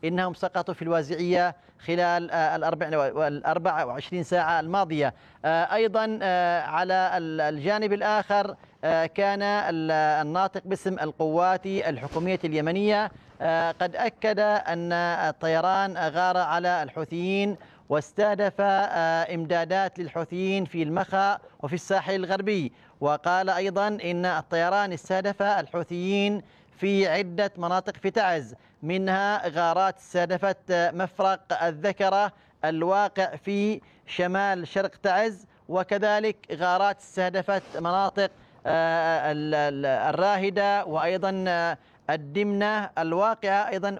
إنهم سقطوا في الوازعية خلال 24 ساعة الماضية. أيضا على الجانب الآخر كان الناطق باسم القوات الحكومية اليمنية قد أكد أن الطيران غار على الحوثيين واستهدف إمدادات للحوثيين في المخا وفي الساحل الغربي. وقال أيضا إن الطيران استهدف الحوثيين في عدة مناطق في تعز، منها غارات استهدفت مفرق الذكرة الواقع في شمال شرق تعز، وكذلك غارات استهدفت مناطق الراهدة وأيضا الدمنة الواقعة أيضا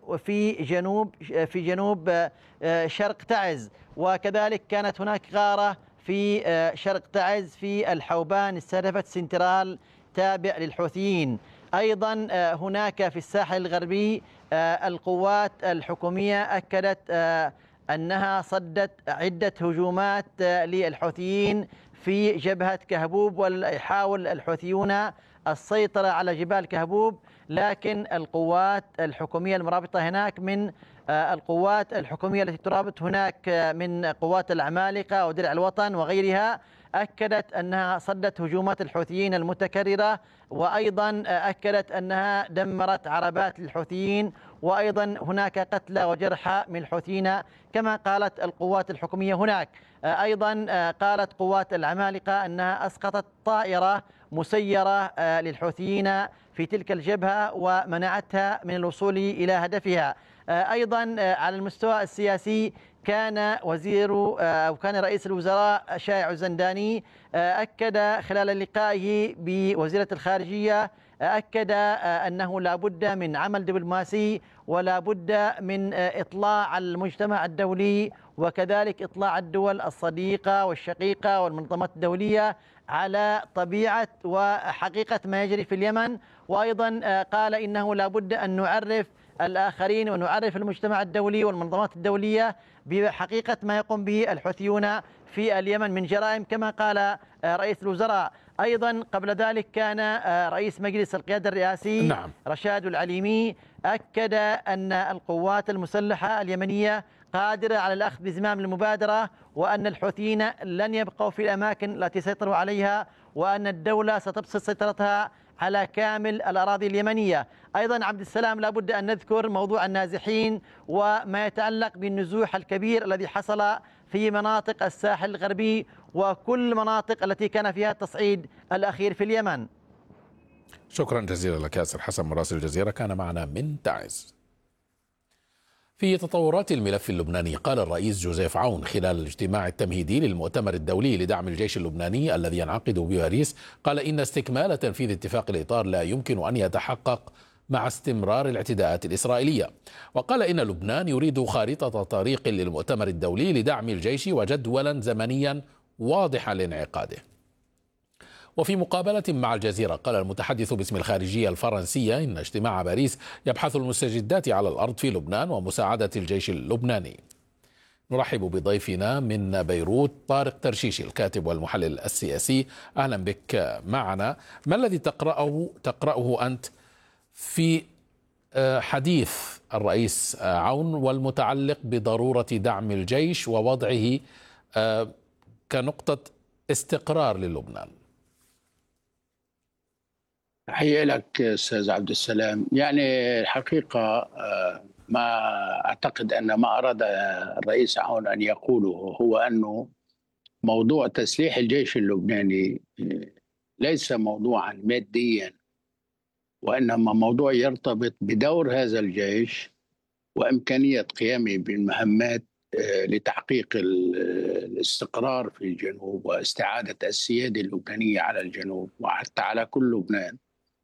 في جنوب شرق تعز. وكذلك كانت هناك غارة في شرق تعز في الحوبان استهدفت سنترال تابع للحوثيين. أيضا هناك في الساحل الغربي القوات الحكومية أكدت أنها صدت عدة هجومات للحوثيين في جبهة كهبوب، ويحاول الحوثيون السيطرة على جبال كهبوب، لكن القوات الحكومية المرابطة هناك من القوات الحكومية التي ترابط هناك من قوات العمالقة ودرع الوطن وغيرها أكدت أنها صدت هجومات الحوثيين المتكررة، وأيضا أكدت أنها دمرت عربات للحوثيين، وأيضا هناك قتلى وجرحى من الحوثيين كما قالت القوات الحكومية هناك. أيضا قالت قوات العمالقة أنها أسقطت طائرة مسيرة للحوثيين في تلك الجبهة ومنعتها من الوصول إلى هدفها. أيضا على المستوى السياسي كان رئيس الوزراء شائع الزنداني أكد خلال لقائه بوزيرة الخارجية أكد أنه لا بد من عمل دبلوماسي ولا بد من إطلاع المجتمع الدولي وكذلك إطلاع الدول الصديقة والشقيقة والمنظمات الدولية على طبيعة وحقيقة ما يجري في اليمن. وأيضا قال إنه لا بد أن نعرف الآخرين ونعرف المجتمع الدولي والمنظمات الدولية بحقيقة ما يقوم به الحوثيون في اليمن من جرائم كما قال رئيس الوزراء. أيضا قبل ذلك كان رئيس مجلس القيادة الرئاسي رشاد العليمي أكد أن القوات المسلحة اليمنية قادرة على الأخذ بزمام المبادرة، وأن الحوثيين لن يبقوا في الأماكن التي سيطروا عليها، وأن الدولة ستبسط سيطرتها على كامل الأراضي اليمنية. أيضا عبد السلام لابد أن نذكر موضوع النازحين وما يتعلق بالنزوح الكبير الذي حصل في مناطق الساحل الغربي وكل المناطق التي كان فيها التصعيد الأخير في اليمن. شكرا جزيلا لك ياسر حسن مراسل الجزيرة كان معنا من تعز. في تطورات الملف اللبناني، قال الرئيس جوزيف عون خلال الاجتماع التمهيدي للمؤتمر الدولي لدعم الجيش اللبناني الذي ينعقد بباريس، قال إن استكمال تنفيذ اتفاق الإطار لا يمكن أن يتحقق مع استمرار الاعتداءات الإسرائيلية. وقال إن لبنان يريد خارطة طريق للمؤتمر الدولي لدعم الجيش وجدولا زمنيا واضحا لانعقاده. وفي مقابلة مع الجزيرة، قال المتحدث باسم الخارجية الفرنسية إن اجتماع باريس يبحث المستجدات على الأرض في لبنان ومساعدة الجيش اللبناني. نرحب بضيفنا من بيروت طارق ترشيشي الكاتب والمحلل السياسي. أهلا بك معنا. ما الذي تقرأه أنت في حديث الرئيس عون والمتعلق بضرورة دعم الجيش ووضعه كنقطة استقرار للبنان؟ تحية لك أستاذ عبد السلام. يعني الحقيقة ما أعتقد أن ما أراد الرئيس عون أن يقوله هو أنه موضوع تسليح الجيش اللبناني ليس موضوعا ماديا، وإنما موضوع يرتبط بدور هذا الجيش وإمكانية قيامه بالمهمات لتحقيق الاستقرار في الجنوب واستعادة السيادة اللبنانية على الجنوب وحتى على كل لبنان.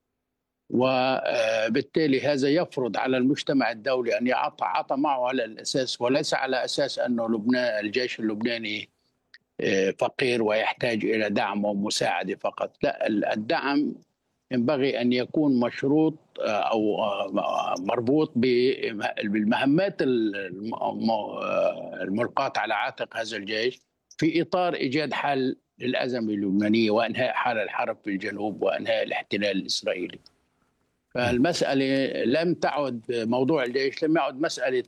وبالتالي هذا يفرض على المجتمع الدولي أن يتعاطى معه على الأساس، وليس على أساس أنه لبنان الجيش اللبناني فقير ويحتاج إلى دعم ومساعدة فقط. لا، الدعم ينبغي أن يكون مشروط أو مربوط بالمهمات الملقاة على عاتق هذا الجيش في إطار إيجاد حل للأزمة اللبنانية وإنهاء حال الحرب في الجنوب وإنهاء الاحتلال الإسرائيلي. فالمسألة لم تعد موضوع الجيش لم يعد مسألة